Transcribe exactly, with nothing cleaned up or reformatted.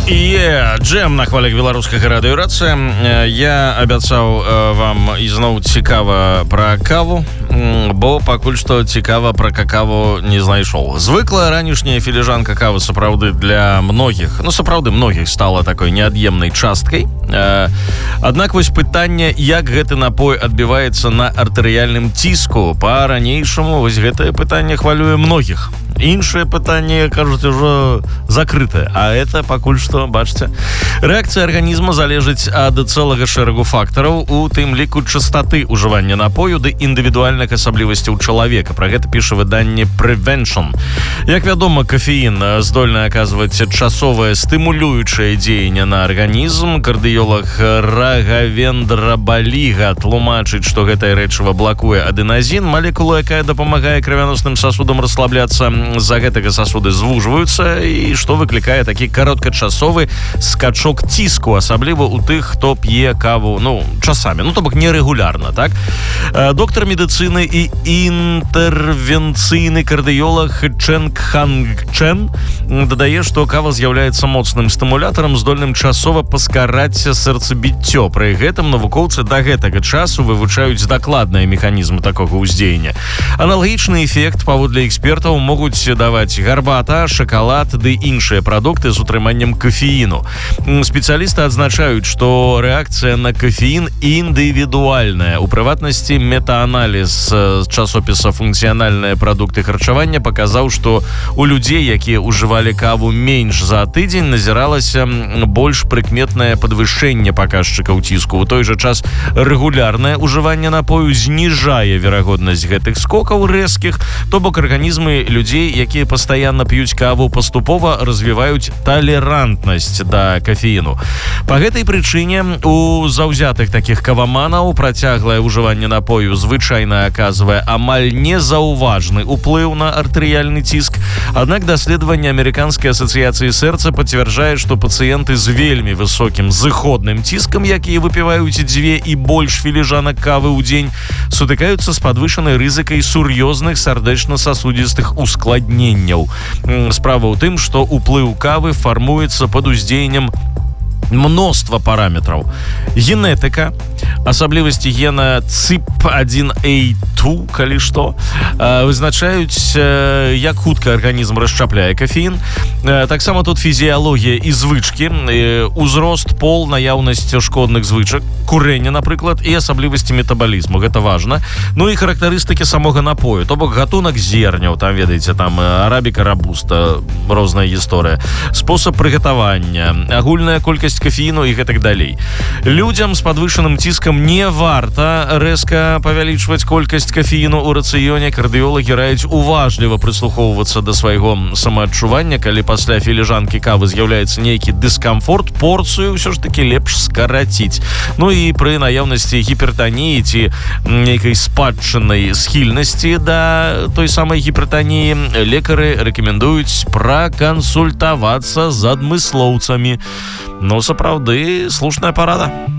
Yeah, джэм на хвалях беларускага радыёрацыя. Я абяцаў вам ізноў цікава пра каву, бо пакуль што цікава пра какаву не знайшоў. Звыклая ранішняя філіжанка кавы сапраўды для многіх, ну сапраўды многіх стала такой неад'емнай часткай. Аднак вось пытанне, як гэты напой адбіваецца на артэрыяльным ціску. Па-ранейшаму вось гэтае пытанне хвалюе многіх. Іншае пытанне, кажуць, ужо закрытае, а это пакуль што, бачце. Рэакцыя арганізма залежыць ад цэлага шэрагу фактараў, у тым ліку частоты ўжывання напою ды індывідуальных асаблівасцяў чалавека. Пра гэта піша выданне Prevention. Як вядома, кафеін здольны аказваць часовае стымулюючае дзеянне на арганізм. Кардыёлаг Рагавендра Баліга тлумачыць, што гэтае рэчыва блакуе адэназін, малекула, якая дапамагае крывяносным сасудам расслабляцца. З-за гэтага сасуды звужваюцца, і што выклікае такі кароткачасовы скачок ціску, асабліва ў тых, хто п'е каву, ну, часамі, ну, то бок нерэгулярна, так? Доктар медыцыны і інтэрвенцыйны кардыёлаг Чэн Кханг Чэн дадае, што кава з'яўляецца моцным стымулятарам, здольным часова паскараць сэрцабіццё. Пры гэтым навукоўцы да гэтага часу вывучаюць дакладныя механізмы такога ўздзеяння. Аналагічны эфект, паводле экспертаў, могуць даваць гарбата, шакалад ды іншыя прадукты з утрыманнем кафеіну. Спецыялісты адзначаюць, што рэакцыя на кафеін індывідуальная. У прыватнасці, метааналіз часопіса «Функцыянальныя прадукты харчавання» паказаў, што у людзей, якія ўжывалі каву менш за тыдзень, назіралася больш прыкметнае падвышэнне паказчыкаў ціску. У той жа час рэгулярнае ўжыванне напою зніжае верагоднасць гэтых скокаў рэзкіх, то бок арганізмы людзей, якія пастаянна п'юць каву, паступова развіваюць талерантнасць да кафеіну. Па гэтай прычыне у заўзятых такіх каваманаў працяглае ўжыванне напою звычайна аказвае амаль незаўважны ўплыў на артэрыяльны ціск. Аднак даследаванне Амерыканскай асацыяцыі сэрца пацвярджае, што пацыенты з вельмі высокім зыходным ціскам, якія выпіваюць дзве і больш філіжанак кавы ў дзень, сутыкаюцца з падвышанай рызыкай сур'ёзных сардэчна-сасудзістых ускладненняў. Справа ў тым, што ўплыў кавы фармуецца пад уздзеяннем мноства параметраў. Генетыка, асаблівасці гена цып один а два, калі што, вызначаюць, як хутка арганізм расшчапляе кафеін. Таксама тут фізіялогія і звычкі, узрост, пол, наяўнасць шкодных звычак, курэнне, напрыклад, і асаблівасці метабалізму. Гэта важна. Ну і характарыстыкі самога напою, то бок гатунак зерняў, там, ведаеце, там арабіка, рабуста, розная гісторыя, спосаб прыгатавання, агульная колькасць кафеіну і гэтак далей. Людзям з падвышаным ціскам не варта рэзка павялічваць колькасць кафеіну ў рацыёне. Кардыёлагі раюць уважліва прыслухоўвацца да свайго самаадчування. Калі пасля філіжанкі кавы з'яўляецца нейкі дыскамфорт, порцыю ўсё ж такі лепш скараціць. Ну і пры наяўнасці гіпертаніі ці нейкай спадчыннай схільнасці да той самай гіпертаніі лекары рэкамендуюць пракансультавацца з адмыслоўцамі. Ну, сапраўды, слушная парада.